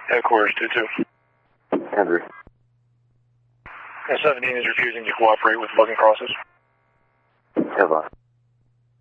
Headquarters 2-2. Andrew. 17 is refusing to cooperate with bugging crosses. Goodbye.